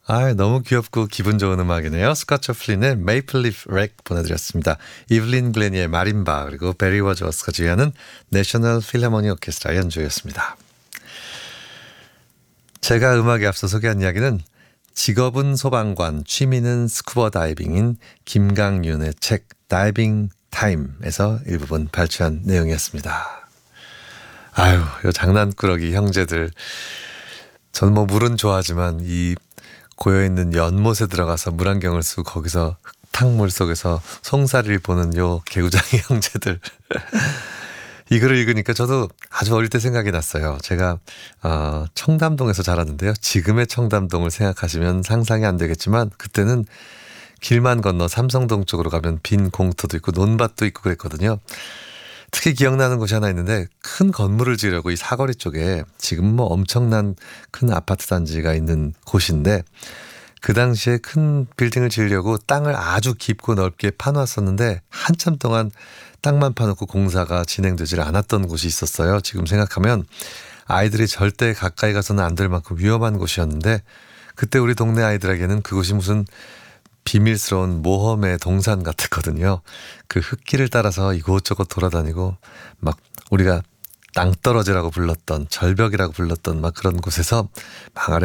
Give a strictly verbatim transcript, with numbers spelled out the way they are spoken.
아, 너무 귀엽고 기분 좋은 음악이네요. 스캇 조플린의 메이플 리프 렉 보내드렸습니다. 이블린 글래니의 마림바 그리고 베리 워즈워스가 지휘하는 내셔널 필하모니 오케스트라 연주였습니다. 제가 음악에 앞서 소개한 이야기는 직업은 소방관, 취미는 스쿠버 다이빙인 김강윤의 책 다이빙 타임에서 일부분 발췌한 내용이었습니다. 아유, 요 장난꾸러기 형제들. 저는 뭐 물은 좋아하지만 이 고여있는 연못에 들어가서 물안경을 쓰고 거기서 흙탕물 속에서 송사리를 보는 요 개구장이 형제들. 이 글을 읽으니까 저도 아주 어릴 때 생각이 났어요. 제가 어, 청담동에서 자랐는데요. 지금의 청담동을 생각하시면 상상이 안 되겠지만 그때는 길만 건너 삼성동 쪽으로 가면 빈 공터도 있고 논밭도 있고 그랬거든요. 특히 기억나는 곳이 하나 있는데 큰 건물을 지으려고 이 사거리 쪽에 지금 뭐 엄청난 큰 아파트 단지가 있는 곳인데 그 당시에 큰 빌딩을 지으려고 땅을 아주 깊고 넓게 파놨었는데 한참 동안 땅만 파놓고 공사가 진행되질 않았던 곳이 있었어요. 지금 생각하면 아이들이 절대 가까이 가서는 안 될 만큼 위험한 곳이었는데 그때 우리 동네 아이들에게는 그곳이 무슨 비밀스러운 모험의 동산 같았거든요. 그 흙길을 따라서 이곳저곳 돌아다니고 막 우리가 땅떨어지라고 불렀던 절벽이라고 불렀던 막 그런 곳에서 막 아래